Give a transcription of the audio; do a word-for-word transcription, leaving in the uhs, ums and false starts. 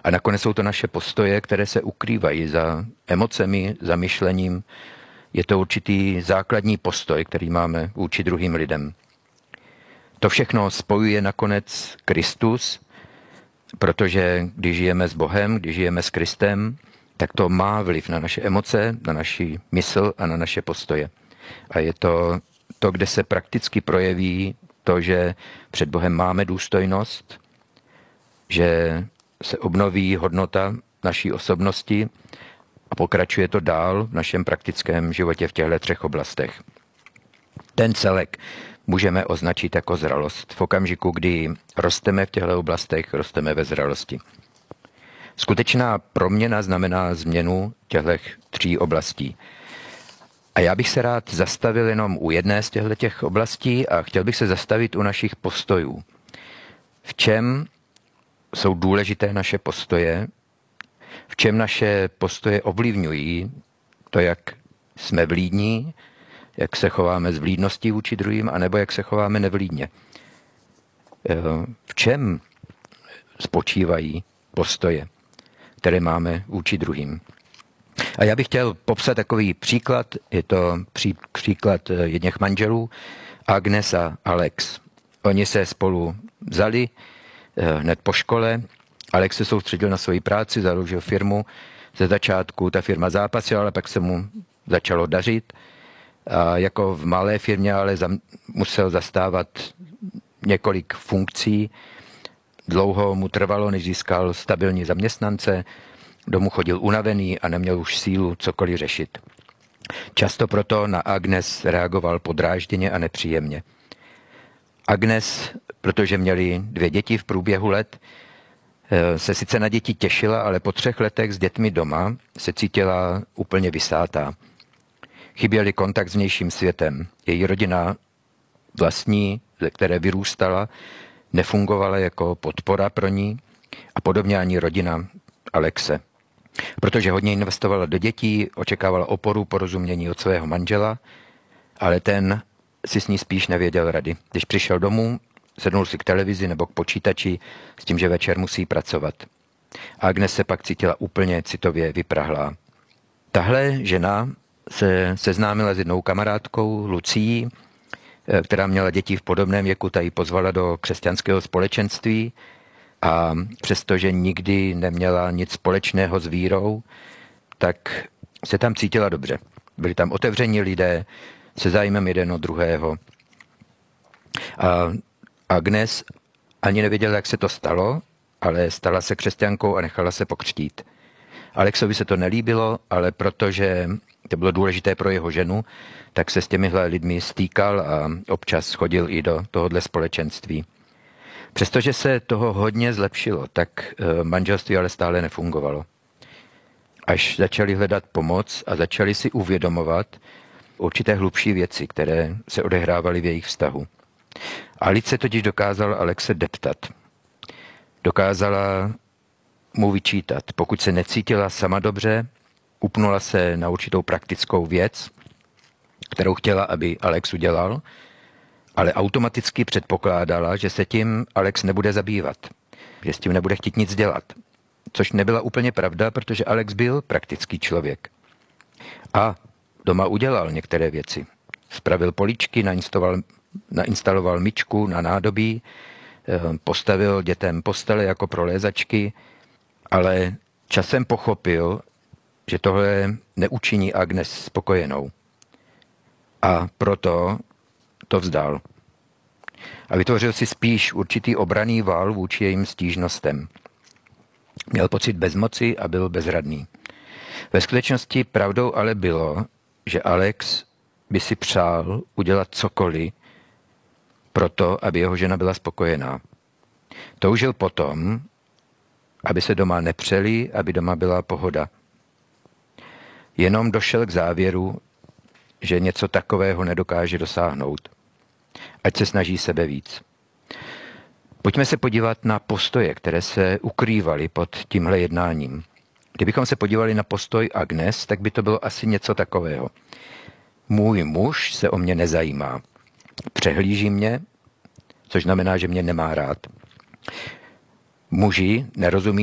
A nakonec jsou to naše postoje, které se ukrývají za emocemi, za myšlením. Je to určitý základní postoj, který máme vůči druhým lidem. To všechno spojuje nakonec Kristus, protože když žijeme s Bohem, když žijeme s Kristem, tak to má vliv na naše emoce, na naši mysl a na naše postoje. A je to to, kde se prakticky projeví to, že před Bohem máme důstojnost, že se obnoví hodnota naší osobnosti a pokračuje to dál v našem praktickém životě v těchto třech oblastech. Ten celek můžeme označit jako zralost. V okamžiku, kdy rosteme v těchto oblastech, rosteme ve zralosti. Skutečná proměna znamená změnu těchto tří oblastí. A já bych se rád zastavil jenom u jedné z těchto oblastí a chtěl bych se zastavit u našich postojů. V čem jsou důležité naše postoje, v čem naše postoje ovlivňují to, jak jsme vlídní, jak se chováme s vlídností vůči druhým, anebo jak se chováme nevlídně. V čem spočívají postoje, které máme vůči druhým. A já bych chtěl popsat takový příklad, je to pří, příklad jedněch manželů, Agnes a Alex. Oni se spolu vzali hned po škole, Alex se soustředil na svoji práci, založil firmu, ze začátku ta firma zápasila, ale pak se mu začalo dařit. A jako v malé firmě ale zam, musel zastávat několik funkcí. Dlouho mu trvalo, než získal stabilní zaměstnance, domů chodil unavený a neměl už sílu cokoliv řešit. Často proto na Agnes reagoval podrážděně a nepříjemně. Agnes, protože měli dvě děti v průběhu let, se sice na děti těšila, ale po třech letech s dětmi doma se cítila úplně vysátá. Chyběl kontakt s vnějším světem. Její rodina vlastní, ze které vyrůstala, nefungovala jako podpora pro ní a podobně ani rodina Alexe. Protože hodně investovala do dětí, očekávala oporu, porozumění od svého manžela, ale ten si s ní spíš nevěděl rady. Když přišel domů, sednul si k televizi nebo k počítači s tím, že večer musí pracovat. A Agnes se pak cítila úplně citově vyprahlá. Tahle žena se seznámila s jednou kamarádkou, Lucií, která měla děti v podobném věku, ta ji pozvala do křesťanského společenství a přestože nikdy neměla nic společného s vírou, tak se tam cítila dobře. Byli tam otevření lidé se zájmem jeden od druhého. A Agnes ani nevěděla, jak se to stalo, ale stala se křesťankou a nechala se pokřtít. Alexovi se to nelíbilo, ale protože to bylo důležité pro jeho ženu, tak se s těmihle lidmi stýkal a občas chodil i do tohohle společenství. Přestože se toho hodně zlepšilo, tak manželství ale stále nefungovalo. Až začali hledat pomoc a začali si uvědomovat určité hlubší věci, které se odehrávaly v jejich vztahu. Alice totiž dokázala Alexe deptat. Dokázala mu vyčítat. Pokud se necítila sama dobře, upnula se na určitou praktickou věc, kterou chtěla, aby Alex udělal, ale automaticky předpokládala, že se tím Alex nebude zabývat, že s tím nebude chtít nic dělat. Což nebyla úplně pravda, protože Alex byl praktický člověk. A doma udělal některé věci. Spravil políčky, nainstaloval, nainstaloval myčku na nádobí, postavil dětem postele jako pro lézačky, ale časem pochopil, že tohle neučiní Agnes spokojenou. A proto to vzdal. A vytvořil si spíš určitý obranný vál vůči jejím stížnostem. Měl pocit bezmoci a byl bezradný. Ve skutečnosti pravdou ale bylo, že Alex by si přál udělat cokoliv proto, aby jeho žena byla spokojená. Toužil potom, aby se doma nepřeli, aby doma byla pohoda. Jenom došel k závěru, že něco takového nedokáže dosáhnout. Ať se snaží sebe víc. Pojďme se podívat na postoje, které se ukrývaly pod tímhle jednáním. Kdybychom se podívali na postoj Agnes, tak by to bylo asi něco takového. Můj muž se o mě nezajímá. Přehlíží mě, což znamená, že mě nemá rád. Muži nerozumí